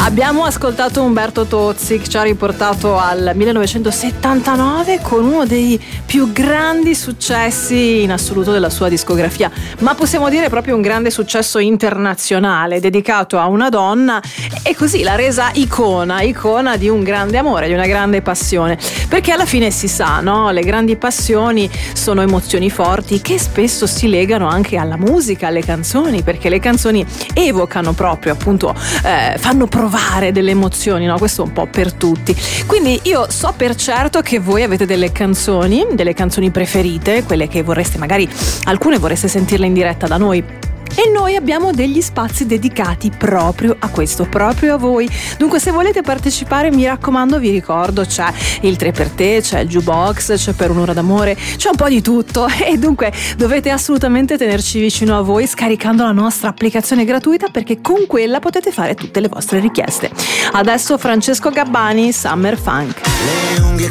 Abbiamo ascoltato Umberto Tozzi, che ci ha riportato al 1979 con uno dei più grandi successi in assoluto della sua discografia, ma possiamo dire proprio un grande successo internazionale dedicato a una donna, e così l'ha resa icona di un grande amore, di una grande passione, perché alla fine si sa, no? Le grandi passioni sono emozioni forti che spesso si legano anche alla musica, alle canzoni, perché le canzoni evocano proprio, appunto, fanno provare delle emozioni, no? Questo un po' per tutti. Quindi io so per certo che voi avete delle canzoni preferite, quelle che vorreste, magari alcune vorreste sentirle in diretta da noi. E noi abbiamo degli spazi dedicati proprio a questo, proprio a voi. Dunque, se volete partecipare, mi raccomando, vi ricordo, c'è il 3 per te, c'è il jukebox, c'è per un'ora d'amore, c'è un po' di tutto, e dunque dovete assolutamente tenerci vicino a voi scaricando la nostra applicazione gratuita, perché con quella potete fare tutte le vostre richieste. Adesso Francesco Gabbani, Summer Funk. Le unghie